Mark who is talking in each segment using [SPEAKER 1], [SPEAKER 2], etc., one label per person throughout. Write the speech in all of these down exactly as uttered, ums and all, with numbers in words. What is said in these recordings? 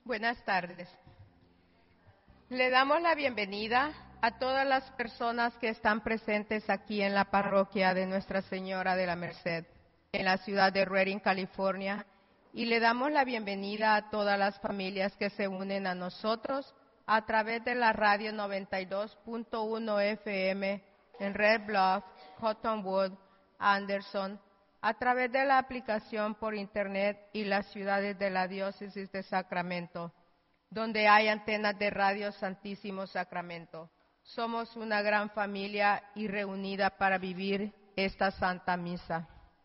[SPEAKER 1] Buenas tardes. Le damos la bienvenida a todas las personas que están presentes aquí en la parroquia de Nuestra Señora de la Merced, en la ciudad de Redding, California, y le damos la bienvenida a todas las familias que se unen a nosotros a través de la radio noventa y dos punto uno F M en Red Bluff, Cottonwood, Anderson, a través de la aplicación por Internet y las ciudades de la Diócesis de Sacramento, donde hay antenas de Radio Santísimo Sacramento. Somos una gran familia y reunida para vivir esta Santa Misa.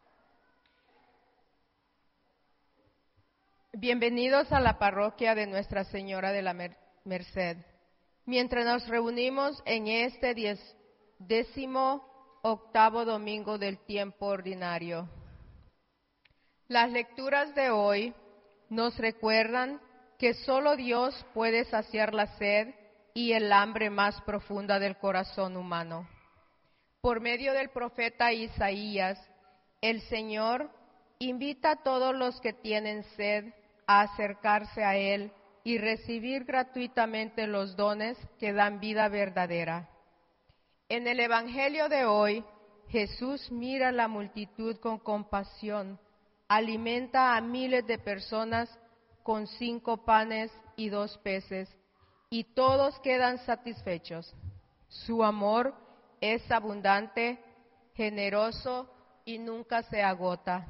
[SPEAKER 1] Bienvenidos a la parroquia de Nuestra Señora de la Merced. Mientras nos reunimos en este diez, décimo octavo domingo del tiempo ordinario. Las lecturas de hoy nos recuerdan que solo Dios puede saciar la sed y el hambre más profunda del corazón humano. Por medio del profeta Isaías, el Señor invita a todos los que tienen sed a acercarse a Él y recibir gratuitamente los dones que dan vida verdadera. En el Evangelio de hoy, Jesús mira a la multitud con compasión, alimenta a miles de personas con cinco panes y dos peces, y todos quedan satisfechos. Su amor es abundante, generoso y nunca se agota.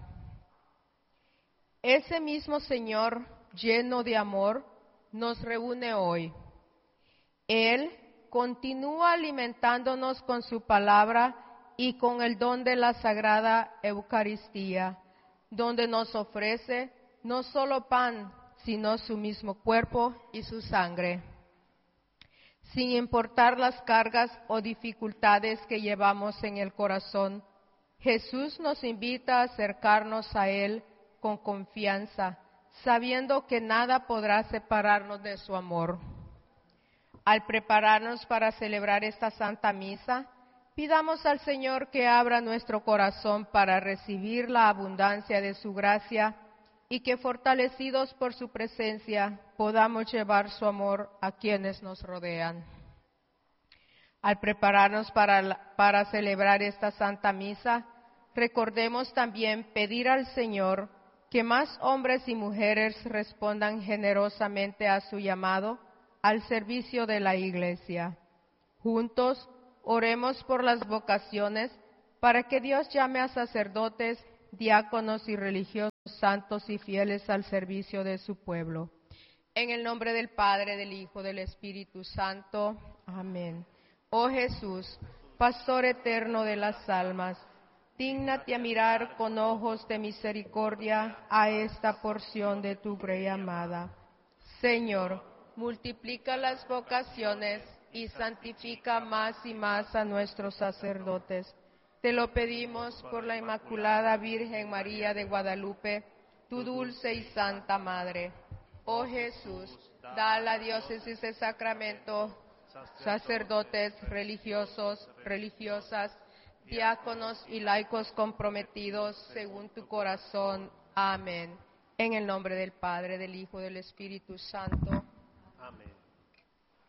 [SPEAKER 1] Ese mismo Señor, lleno de amor, nos reúne hoy. Él continúa alimentándonos con su palabra y con el don de la Sagrada Eucaristía, donde nos ofrece no solo pan, sino su mismo cuerpo y su sangre. Sin importar las cargas o dificultades que llevamos en el corazón, Jesús nos invita a acercarnos a Él con confianza, sabiendo que nada podrá separarnos de su amor. Al prepararnos para celebrar esta Santa Misa, pidamos al Señor que abra nuestro corazón para recibir la abundancia de su gracia y que, fortalecidos por su presencia, podamos llevar su amor a quienes nos rodean. Al prepararnos para, la, para celebrar esta Santa Misa, recordemos también pedir al Señor que más hombres y mujeres respondan generosamente a su llamado al servicio de la Iglesia. Juntos, oremos por las vocaciones para que Dios llame a sacerdotes, diáconos y religiosos santos y fieles al servicio de su pueblo. En el nombre del Padre, del Hijo, del Espíritu Santo. Amén. Oh Jesús, Pastor eterno de las almas, dígnate a mirar con ojos de misericordia a esta porción de tu grey amada. Señor, multiplica las vocaciones y santifica más y más a nuestros sacerdotes. Te lo pedimos por la Inmaculada Virgen María de Guadalupe, tu dulce y santa Madre. Oh Jesús, da a la diócesis de Sacramento sacerdotes, religiosos, religiosas, diáconos y laicos comprometidos según tu corazón. Amén. En el nombre del Padre, del Hijo y del Espíritu Santo.